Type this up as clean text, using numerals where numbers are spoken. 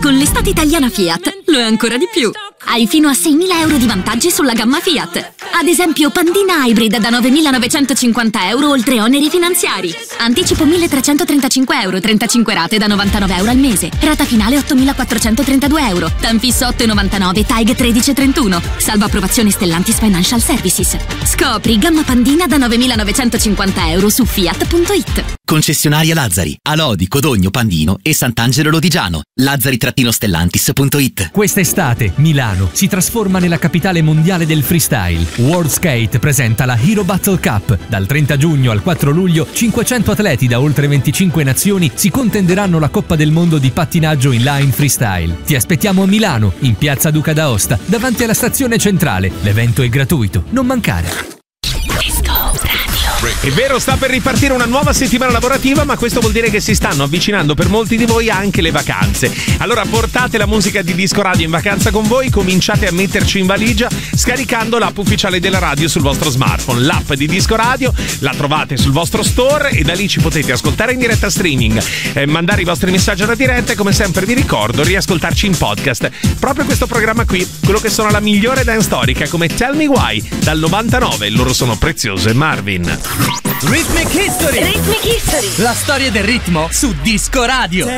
Con l'estate italiana Fiat lo è ancora di più. Hai fino a 6.000 euro di vantaggi sulla gamma Fiat. Ad esempio Pandina Hybrid da 9.950 euro oltre oneri finanziari. Anticipo 1.335 euro, 35 rate da 99 euro al mese. Rata finale 8.432 euro. Tanfisso 8,99, TAG 13,31. Salvo approvazione Stellantis Financial Services. Scopri gamma Pandina da 9.950 euro su Fiat.it. Concessionaria Lazzari, a Lodi, Codogno, Pandino e Sant'Angelo Lodigiano. Lazzari-Stellantis.it. Quest'estate Milano si trasforma nella capitale mondiale del freestyle. World Skate presenta la Hero Battle Cup. Dal 30 giugno al 4 luglio 500 atleti da oltre 25 nazioni si contenderanno la Coppa del Mondo di pattinaggio inline freestyle. Ti aspettiamo a Milano, in piazza Duca d'Aosta, davanti alla stazione centrale. L'evento è gratuito, non mancare. È vero, sta per ripartire una nuova settimana lavorativa, ma questo vuol dire che si stanno avvicinando per molti di voi anche le vacanze. Allora portate la musica di Disco Radio in vacanza con voi, cominciate a metterci in valigia scaricando l'app ufficiale della radio sul vostro smartphone. L'app di Disco Radio la trovate sul vostro store e da lì ci potete ascoltare in diretta streaming, mandare i vostri messaggi alla diretta e come sempre vi ricordo riascoltarci in podcast. Proprio questo programma qui, quello che suona la migliore dance storica come Tell Me Why dal 99, loro sono Prezioso e Marvin. Rhythmic History. La storia del ritmo su Disco Radio.